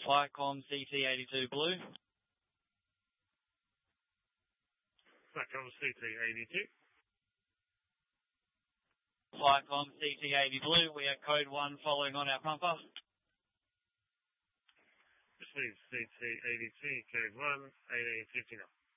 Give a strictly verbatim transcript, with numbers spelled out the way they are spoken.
Flycom C T eighty-two Blue. Flycom C T eighty-two. Flycom C T eighty Blue, we are code one following on our pumper. Receive C T eighty-two, code one, eighteen fifty-nine.